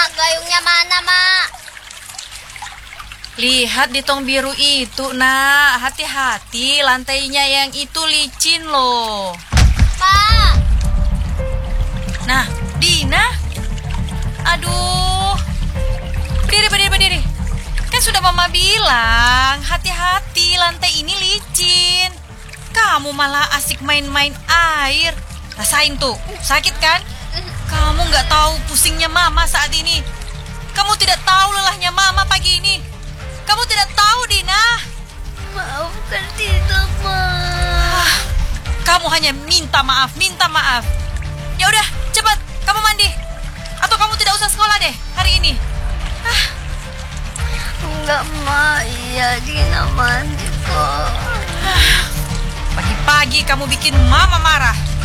gayungnya mana, Mak? Lihat di tong biru itu, Nak. Hati-hati, lantainya yang itu licin loh. Pak! Nah, Dina. Aduh. Berdiri. Kan sudah Mama bilang, hati-hati, lantai ini licin. Kamu malah asik main-main air. Rasain tuh, sakit kan? Kamu nggak tahu pusingnya Mama saat ini. Kamu tidak tahu lelahnya Mama pagi ini. Kamu tidak tahu, Dina. Maafkan Dina, Mak. Kamu hanya minta maaf. Ya udah, cepat kamu mandi. Atau kamu tidak usah sekolah deh hari ini. Enggak, Mak. Iya, Dina mandi kok. Pagi-pagi kamu bikin Mama marah.